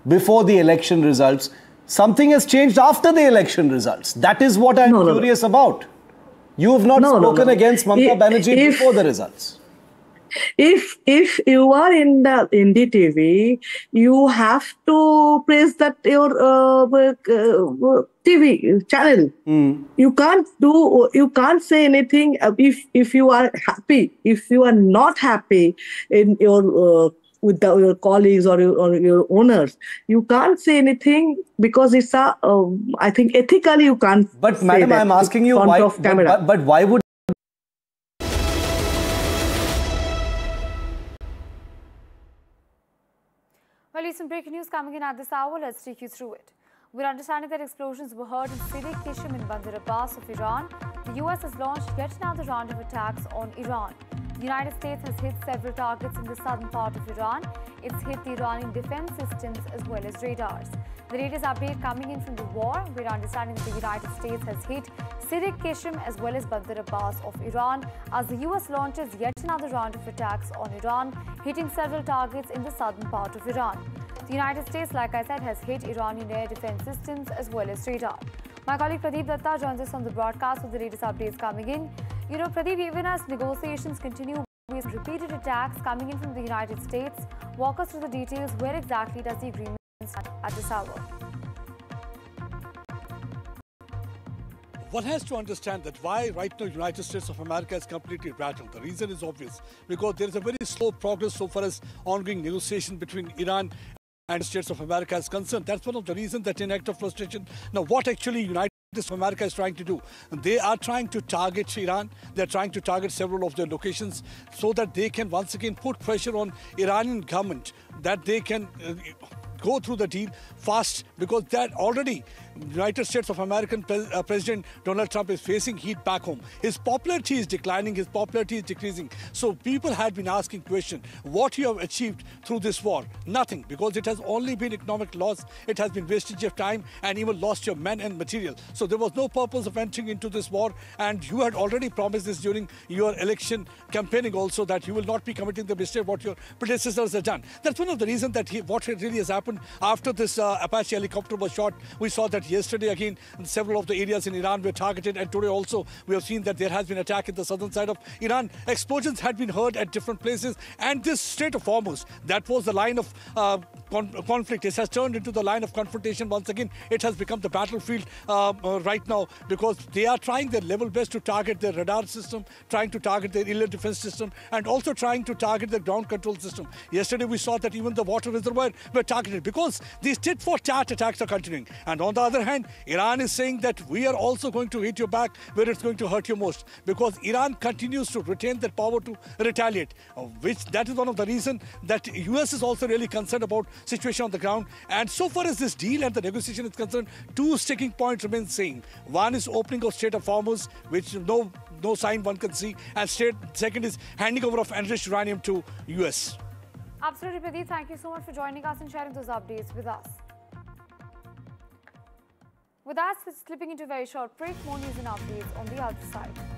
before the election results. Something has changed after the election results. That is what I'm curious about. You have not spoken against Mamata Banerjee before the results. If you are in the NDTV, you have to praise that your TV channel. You can't say anything if you are happy. If you are not happy in your with your colleagues or your owners, you can't say anything because it's a I think ethically you can't. But madam, I'm asking you why. But why would? Well, some breaking news coming in at this hour. Let's take you through it. We're understanding that explosions were heard in Sirik Kishim in Bandar Abbas of Iran. The US has launched yet another round of attacks on Iran. The United States has hit several targets in the southern part of Iran. It's hit the Iranian defense systems as well as radars. The latest update coming in from the war, we're understanding that the United States has hit Sirik Kishim as well as Bandar Abbas of Iran as the US launches yet another round of attacks on Iran, hitting several targets in the southern part of Iran. The United States, like I said, has hit Iranian air defense systems as well as radar. My colleague Pradeep Datta joins us on the broadcast with the latest updates coming in. You know, Pradeep, even as negotiations continue with repeated attacks coming in from the United States, walk us through the details. Where exactly does the agreement stand at this hour? One has to understand that why right now United States of America is completely rattled. The reason is obvious, because there is a very slow progress so far as ongoing negotiation between Iran and the States of America is concerned. That's one of the reasons that in act of frustration. Now, what actually United States of America is trying to do, they are trying to target Iran. They're trying to target several of their locations so that they can once again put pressure on Iranian government that they can go through the deal fast, because that already United States of American President Donald Trump is facing heat back home. His popularity is declining, his popularity is decreasing. So people had been asking question, what you have achieved through this war? Nothing, because it has only been economic loss, it has been wastage of time and even lost your men and material. So there was no purpose of entering into this war, and you had already promised this during your election campaigning also, that you will not be committing the mistake what your predecessors have done. That's one of the reasons that what really has happened after this Apache helicopter was shot. We saw that yesterday again several of the areas in Iran were targeted, and today also we have seen that there has been attack in the southern side of Iran. Explosions had been heard at different places, and this Strait of Hormuz, that was the line of conflict. It has turned into the line of confrontation once again. It has become the battlefield right now, because they are trying their level best to target their radar system, trying to target their air defense system, and also trying to target the ground control system. Yesterday we saw that even the water reservoir were targeted, because these tit-for-tat attacks are continuing. And on the other hand, Iran is saying that we are also going to hit you back where it's going to hurt you most, because Iran continues to retain that power to retaliate, which that is one of the reasons that US is also really concerned about situation on the ground. And so far as this deal and the negotiation is concerned, two sticking points remain same. One is opening of Strait of Hormuz, which no sign one can see, and second is handing over of enriched uranium to US. Absolutely, Pradeep. Thank you so much for joining us and sharing those updates with us. With that, we're slipping into a very short break. More news and updates on the other side.